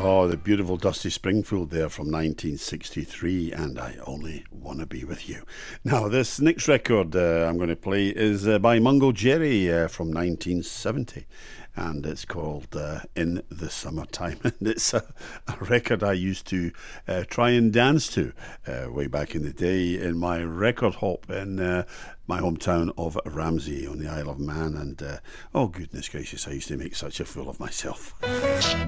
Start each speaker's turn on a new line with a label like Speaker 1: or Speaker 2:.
Speaker 1: Oh, the beautiful Dusty Springfield there from 1963, and I Only Want to Be With You. Now, this next record I'm going to play is by Mungo Jerry from 1970, and it's called In the Summertime. And it's a record I used to try and dance to way back in the day in my record hop in my hometown of Ramsey on the Isle of Man. And oh, goodness gracious, I used to make such a fool of myself.